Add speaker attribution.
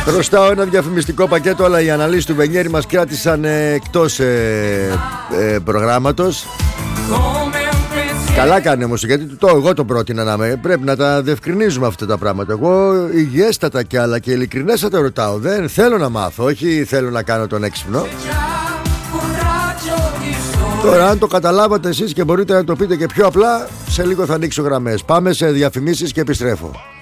Speaker 1: Χρωστάω ένα διαφημιστικό πακέτο, αλλά οι αναλύσεις του Βενιέρη μας κράτησαν εκτός προγράμματος. Καλά κάνει όμως, γιατί εγώ το πρότεινα πρέπει να τα διευκρινίζουμε αυτά τα πράγματα. Εγώ υγιέστατα κι άλλα και ειλικρινέστατα ρωτάω. Δεν θέλω να μάθω, όχι θέλω να κάνω τον έξυπνο. Τώρα αν το καταλάβατε εσείς και μπορείτε να το πείτε και πιο απλά, σε λίγο θα ανοίξω γραμμές. Πάμε σε διαφημίσεις και επιστρέφω.